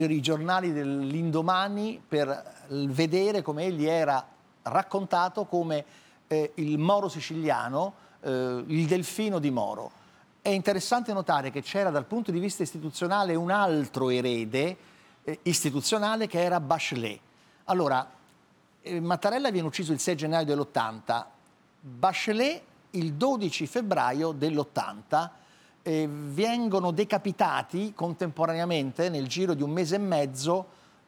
i giornali dell'indomani per vedere come egli era raccontato come il Moro siciliano, il Delfino di Moro. È interessante notare che c'era dal punto di vista istituzionale un altro erede istituzionale che era Bachelet. Allora, Mattarella viene ucciso il 6 gennaio dell'80, Bachelet il 12 febbraio dell'80, vengono decapitati contemporaneamente nel giro di un mese e mezzo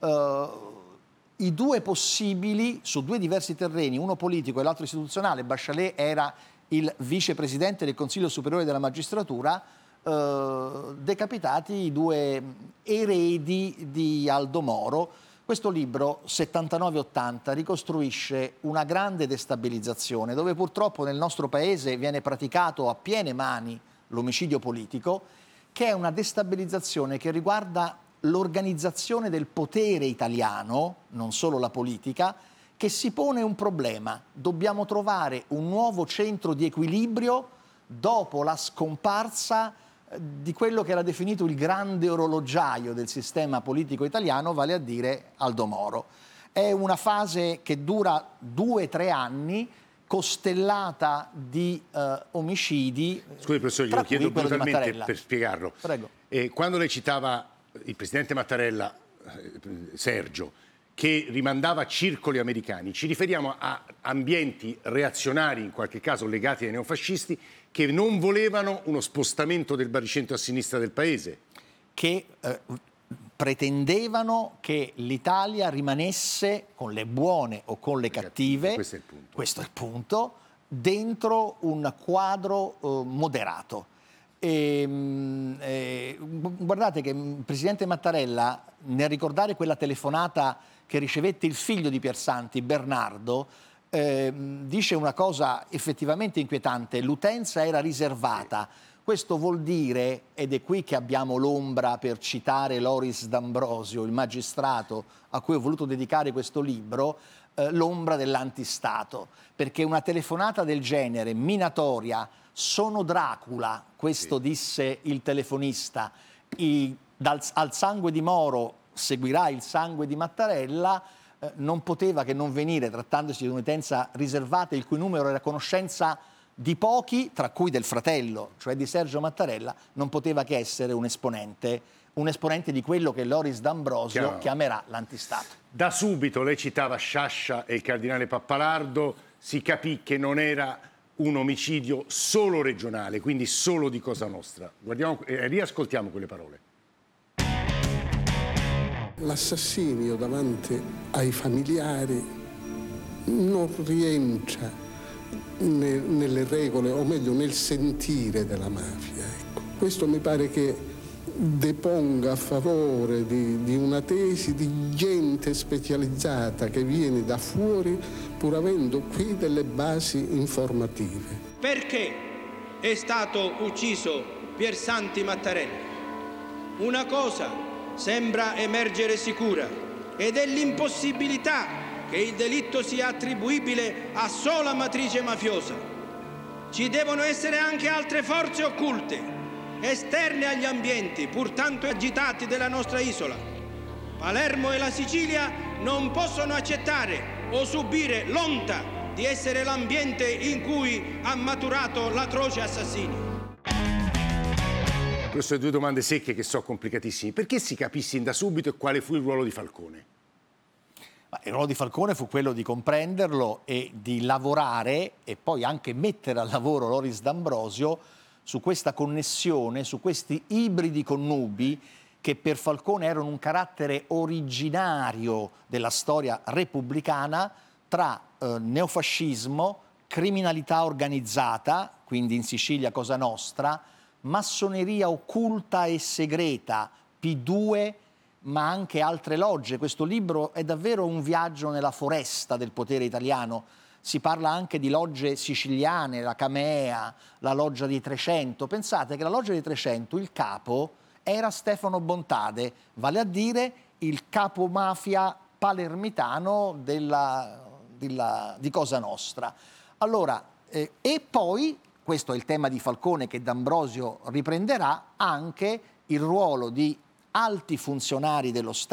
i due possibili, su due diversi terreni, uno politico e l'altro istituzionale. Bachelet era il vicepresidente del Consiglio Superiore della Magistratura, decapitati i due eredi di Aldo Moro. Questo libro, 79-80, ricostruisce una grande destabilizzazione, dove purtroppo nel nostro paese viene praticato a piene mani l'omicidio politico, che è una destabilizzazione che riguarda l'organizzazione del potere italiano, non solo la politica, che si pone un problema. Dobbiamo trovare un nuovo centro di equilibrio dopo la scomparsa di quello che era definito il grande orologiaio del sistema politico italiano, vale a dire Aldo Moro. È una fase che dura 2-3 anni, costellata di omicidi. Scusi professore, glielo chiedo brutalmente per spiegarlo. Prego. Quando lei citava il presidente Mattarella, Sergio, che rimandava circoli americani, ci riferiamo a ambienti reazionari, in qualche caso legati ai neofascisti, che non volevano uno spostamento del baricentro a sinistra del paese. Che pretendevano che l'Italia rimanesse, con le buone o con le cattive, questo è il punto, dentro un quadro moderato. Guardate che il presidente Mattarella, nel ricordare quella telefonata che ricevette il figlio di Piersanti, Bernardo, dice una cosa effettivamente inquietante: l'utenza era riservata. Questo vuol dire, ed è qui che abbiamo l'ombra, per citare Loris D'Ambrosio, il magistrato a cui ho voluto dedicare questo libro, l'ombra dell'antistato, perché una telefonata del genere, minatoria, sono Dracula, questo disse il telefonista, al sangue di Moro seguirà il sangue di Mattarella, non poteva che non venire, trattandosi di un'utenza riservata il cui numero era a conoscenza di pochi, tra cui del fratello, cioè di Sergio Mattarella, non poteva che essere un esponente di quello che Loris D'Ambrosio chiamerà l'antistato. Da subito, lei citava Sciascia e il cardinale Pappalardo, si capì che non era un omicidio solo regionale, quindi solo di Cosa Nostra. Guardiamo e riascoltiamo quelle parole. L'assassinio davanti ai familiari non rientra nelle regole, o meglio nel sentire della mafia. Ecco. Questo mi pare che deponga a favore di una tesi di gente specializzata che viene da fuori pur avendo qui delle basi informative. Perché è stato ucciso Piersanti Mattarella? Una cosa sembra emergere sicura, ed è l'impossibilità che il delitto sia attribuibile a sola matrice mafiosa. Ci devono essere anche altre forze occulte, esterne agli ambienti, pur tanto agitati della nostra isola. Palermo e la Sicilia non possono accettare o subire l'onta di essere l'ambiente in cui ha maturato l'atroce assassinio. Queste due domande secche che so complicatissime. Perché si capì sin da subito e quale fu il ruolo di Falcone? Il ruolo di Falcone fu quello di comprenderlo e di lavorare, e poi anche mettere al lavoro Loris D'Ambrosio su questa connessione, su questi ibridi connubi che per Falcone erano un carattere originario della storia repubblicana tra neofascismo, criminalità organizzata, quindi in Sicilia Cosa Nostra, massoneria occulta e segreta, P2, ma anche altre logge. Questo libro è davvero un viaggio nella foresta del potere italiano. Si parla anche di logge siciliane, la Camea, la loggia dei 300. Pensate che la loggia dei 300, il capo era Stefano Bontade, vale a dire il capo mafia palermitano di Cosa Nostra. Allora, e poi, questo è il tema di Falcone che D'Ambrosio riprenderà, anche il ruolo di alti funzionari dello Stato